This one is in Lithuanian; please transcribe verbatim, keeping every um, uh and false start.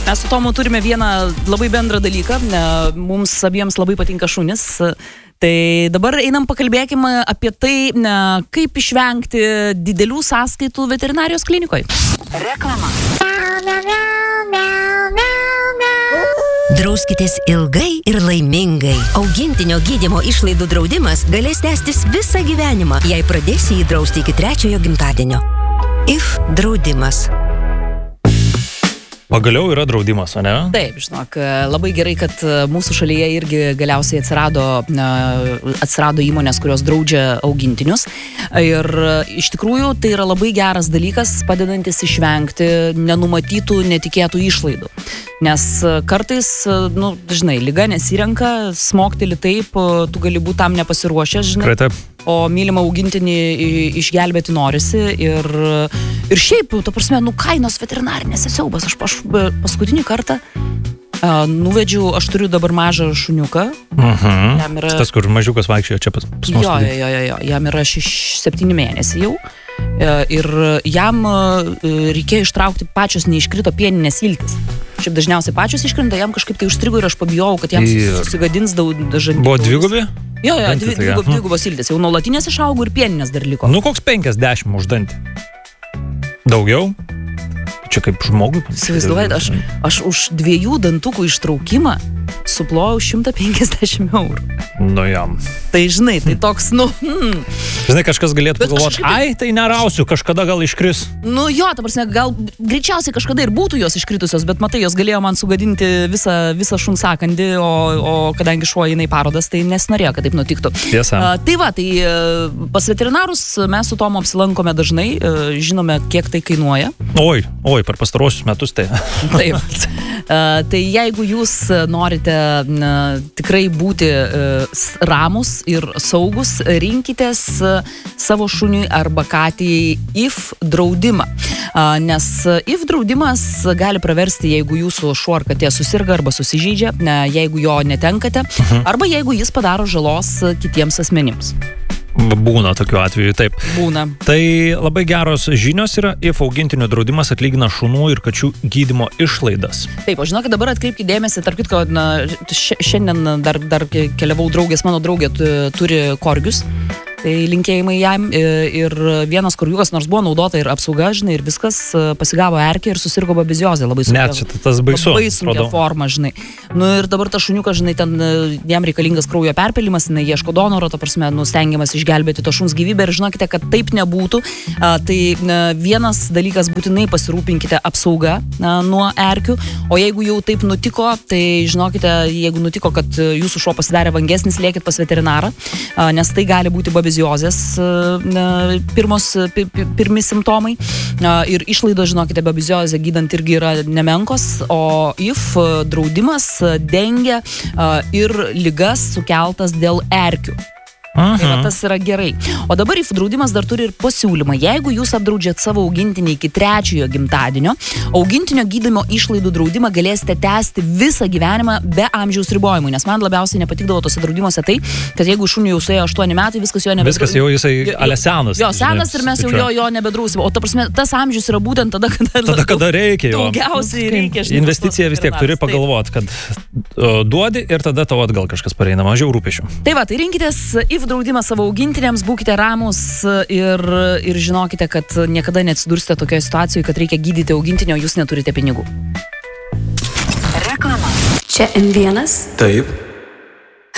Mes su Tomu turime vieną labai bendrą dalyką. Mums abiems labai patinka šunis. Tai dabar einam pakalbėkime apie tai, kaip išvengti didelių sąskaitų veterinarijos klinikoje. Reklama. Drauskitės ilgai ir laimingai. Augintinio gydymo išlaidų draudimas galės tęstis visą gyvenimą, jei pradėsi jį drausti iki trečiojo gimtadienio. If draudimas. Pagaliau yra draudimas, o ne? Taip, žinok, labai gerai, kad mūsų šalyje irgi galiausiai atsirado, atsirado įmonės, kurios draudžia augintinius. Ir iš tikrųjų tai yra labai geras dalykas, padedantis išvengti nenumatytų, netikėtų išlaidų. Nes kartais, nu, žinai, liga nesirenka, smokteli taip, tu gali būti tam nepasiruošęs, žinai. Tikrai taip. O mylimą augintinį išgelbėti norisi ir, ir šiaip, ta prasme, nu, kainos veterinarinėse siaubas. Aš, aš paskutinį kartą uh, nuvedžiau, aš turiu dabar mažą šuniuką. Mhm. Jam yra... Tas, kur mažiukas vaikščiojo čia pas, pas mus. Jo, jo, jo, jo, jam yra šeš, septyni mėnesiai jau. Ir jam reikėjo ištraukti, pačios neiškrito pieninės iltis. Šiaip dažniausiai pačios iškrenta, jam kažkaip tai užstrigo ir aš pabijau, kad jam susigadins daug dažnai. Buvo dvigubi? Jo, jo, dvi, dvigub, dvigubos iltis. Jau nuolatinės išaugo ir pieninės dar liko. Nu, koks penkiasdešimt už dantį? Daugiau? Čia kaip žmogui. Įsivaizduojat, aš, aš už dviejų dantukų ištraukimą suplojau šimtą penkiasdešimt eurų. Nu jam. Tai žinai, tai toks, nu... Hmm. Žinai, kažkas galėtų Bet pagalvoti, kažkaip... ai, tai nerausiu, kažkada gal iškris. Nu jo, ta prasme, gal greičiausiai kažkada ir būtų jos iškritusios, bet matai, jos galėjo man sugadinti visą, visą šunsakandį, o, o kadangi šuo jinai parodas, tai nesinorėjo, kad taip nutiktų. Tiesa. A, tai va, tai pas veterinarus mes su Tomu apsilankome dažnai, žinome, kiek tai kainuoja. Oi, oi, per pastarosius metus tai. Taip. A, tai jeigu jūs norite na, tikrai būti uh, ramus ir saugus, rinkitės uh, savo šuniui arba katei I F draudimą. Uh, nes I F draudimas gali praversti, jeigu jūsų šuo ar katė susirga arba susižeidžia, ne, jeigu jo netenkate, uh-huh. arba jeigu jis padaro žalos kitiems asmenims. Būna tokiu atveju, taip. Būna. Tai labai geros žinios yra, I F augintinių draudimas atlygina šunų ir kačių gydymo išlaidas. Taip, o žinokit, dabar atkreipkite dėmesį, tarp kitko, na, šiandien dar, dar keliavau draugės, mano draugė turi korgius. Tai linkėjimai jam ir vienas korgiukas, nors buvo naudota ir apsauga, žinai, ir viskas, pasigavo erkė ir susirgo babeziozė, labai sunkia. Net čia tas baisu. Labai sunkia forma, žinai. Nu ir dabar tas šuniukas, žinai, ten jam reikalingas kraujo perpilimas, jinai ieško donoro, ta prasme, nu, stengiamas išgelbėti to šuns gyvybę ir žinokite, kad taip nebūtų. A, tai a, vienas dalykas, būtinai pasirūpinkite apsauga a, nuo erkių, o jeigu jau taip nutiko, tai žinokite, jeigu nutiko, kad jūsų šuo pasidarė vangesnis, lėkit pas veterinarą, a, nes tai gali būti babeziozė. Pirmos, pirmi simptomai ir išlaidos, žinokite, babeziozę gydant irgi yra nemenkos, o I F draudimas dengia ir ligas sukeltas dėl erkių. Aha. Tai va, tas yra gerai. O dabar I F draudimas dar turi ir pasiūlymą. Jeigu jūs apdraudžiat savo augintinį iki trečiojo gimtadienio, augintinio gydymo išlaidų draudimą galėsite tęsti visą gyvenimą be amžiaus ribojimų. Nes man labiausiai nepatikdavo tose draudimuose tai, kad jeigu šuniui jau suėjo aštuoni metai, viskas jo nebedrausim. Viskas jau jisai ale senas. Jo, senas ir mes jau jo, jo nebedrausim. O ta prasme, tas amžius yra būtent tada, kada, tada, kada reikia jo. Daugiausiai reikia. Investicija vis tiek turi pagalvoti, kad uh, duodi ir tada tau atgal kažkas pareina, mažiau rūpesčių. Tai va, tai rinkitės I F draudimą savo augintiniams, būkite ramus ir, ir žinokite, kad niekada neatsidursite tokioje situacijoje, kad reikia gydyti augintinio, jūs neturite pinigų. Reklama. Čia M vienas. Taip.